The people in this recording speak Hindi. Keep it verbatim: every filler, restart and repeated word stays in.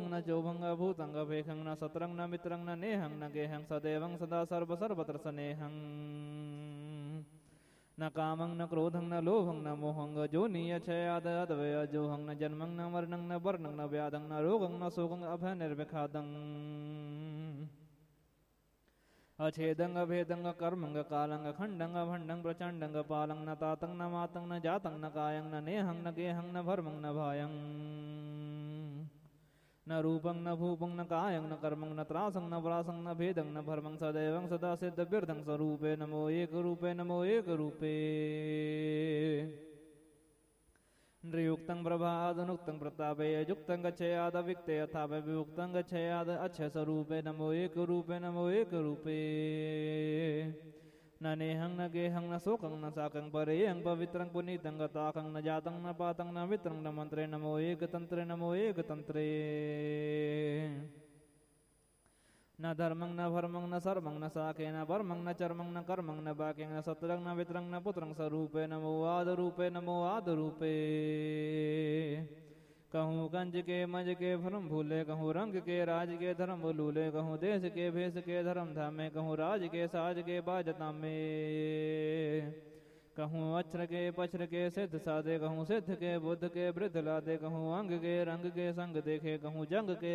लोभं न चोभं अभूतं अभेखं न सत्रं न मित्रं न नेहं न गेहं सदैवं सदा सर्व सर्वत्र स्नेहं न कामं न क्रोधं न लोभं न मोहं जो नियच्छयाद अद्वय जोहं न जन्मं न मरणं न वर्णं न व्याधं न रोगं न शोकं अभय निर्विखादं अछेदं अभेदं कर्मं कालं खंडं भंडं प्रचंडं पालं न तातं न मातं न जातं न कायं न नेहं न गेहं न भर्मं न भायं न रूपं न भूपं न कायं न कर्मं न त्रासं न प्रासं न भेदं न भर्मं सदैवं सदा सिद्धव्यर्थं स्वरूपे नमो एक रूपे नमो एक रूपे नृयुक्तं प्रभादनुक्तं प्रतापे युक्तं गच्छयाद विक्ते यथा वियुक्तं गच्छयाद अच्छे स्वरूपे नमो एक रूपे नमो एक रूपे न नेहं न गेहं न शोकं न साकं परेयं पवित्रं पुनीतं गताकं न जातं न पातं न मित्रं न मन्त्रे नमो एक तन्त्रे नमो एक तन्त्रे न धर्मं न भर्मं न सर्वं न साके न परमं न चर्मं न कर्मं न बाक्यं न सत्रं न वित्रं न पुत्रं स्वरूपे नमो आदरूपे नमो आदरूपे कहूँ कंज के मज के भरम भूले कहूँ रंग के राज के धर्म भूले कहूँ देश के भेष के धर्म धामे कहूँ राज के साज के बाजता में कहूँ अक्षर के पक्षर के सिद्ध साधे कहूँ सिद्ध के बुद्ध के वृद्ध लादे कहूँ अंग के रंग के संग देखे कहूँ जंग के